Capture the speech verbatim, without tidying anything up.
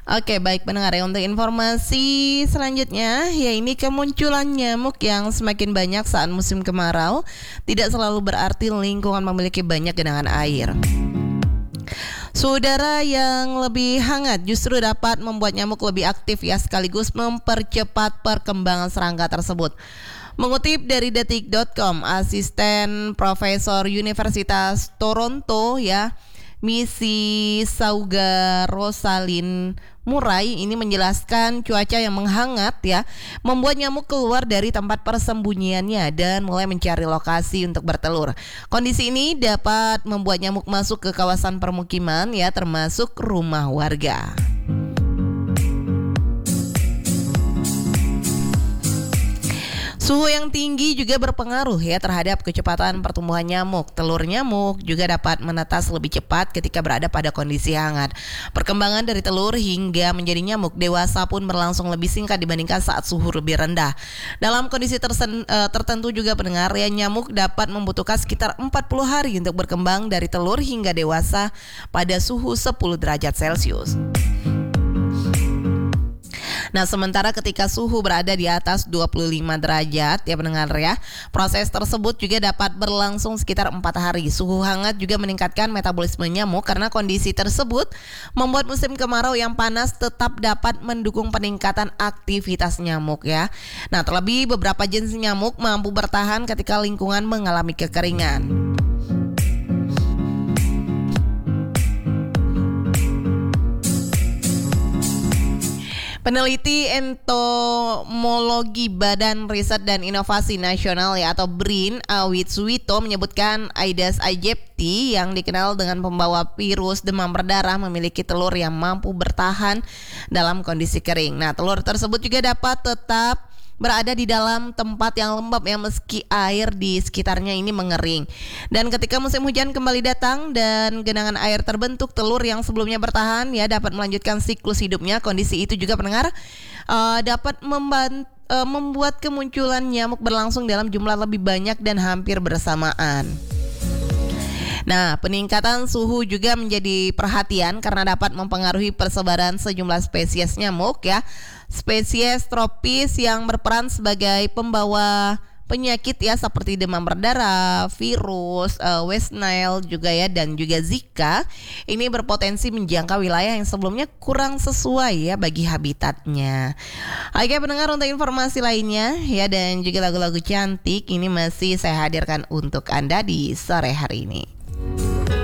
Oke, baik pendengar ya, untuk informasi selanjutnya, ya ini kemunculan nyamuk yang semakin banyak saat musim kemarau tidak selalu berarti lingkungan memiliki banyak genangan air. Suhu udara yang lebih hangat justru dapat membuat nyamuk lebih aktif ya, sekaligus mempercepat perkembangan serangga tersebut. Mengutip dari detik dot com, asisten profesor Universitas Toronto ya, Missy Sauga Rosalyn Murai ini menjelaskan cuaca yang menghangat ya membuat nyamuk keluar dari tempat persembunyiannya dan mulai mencari lokasi untuk bertelur. Kondisi ini dapat membuat nyamuk masuk ke kawasan permukiman ya, termasuk rumah warga. Suhu yang tinggi juga berpengaruh ya terhadap kecepatan pertumbuhan nyamuk. Telur nyamuk juga dapat menetas lebih cepat ketika berada pada kondisi hangat. Perkembangan dari telur hingga menjadi nyamuk dewasa pun berlangsung lebih singkat dibandingkan saat suhu lebih rendah. Dalam kondisi tersen, uh, tertentu juga pendengar ya, nyamuk dapat membutuhkan sekitar empat puluh hari untuk berkembang dari telur hingga dewasa pada suhu sepuluh derajat Celcius. Nah, sementara ketika suhu berada di atas dua puluh lima derajat ya pendengar ya, proses tersebut juga dapat berlangsung sekitar empat hari. Suhu hangat juga meningkatkan metabolisme nyamuk karena kondisi tersebut membuat musim kemarau yang panas tetap dapat mendukung peningkatan aktivitas nyamuk ya. Nah, terlebih beberapa jenis nyamuk mampu bertahan ketika lingkungan mengalami kekeringan. Peneliti entomologi Badan Riset dan Inovasi Nasional ya atau BRIN, Awit Suwito menyebutkan Aedes aegypti yang dikenal dengan pembawa virus demam berdarah memiliki telur yang mampu bertahan dalam kondisi kering. Nah, telur tersebut juga dapat tetap berada di dalam tempat yang lembab ya meski air di sekitarnya ini mengering. Dan ketika musim hujan kembali datang dan genangan air terbentuk, telur yang sebelumnya bertahan ya dapat melanjutkan siklus hidupnya. Kondisi itu juga pendengar uh, dapat membantu uh, membuat kemunculan nyamuk berlangsung dalam jumlah lebih banyak dan hampir bersamaan. Nah, peningkatan suhu juga menjadi perhatian karena dapat mempengaruhi persebaran sejumlah spesies nyamuk ya. Spesies tropis yang berperan sebagai pembawa penyakit ya seperti demam berdarah, virus, uh, West Nile juga ya dan juga Zika. Ini berpotensi menjangkau wilayah yang sebelumnya kurang sesuai ya bagi habitatnya. Oke pendengar, untuk informasi lainnya ya dan juga lagu-lagu cantik ini masih saya hadirkan untuk Anda di sore hari ini.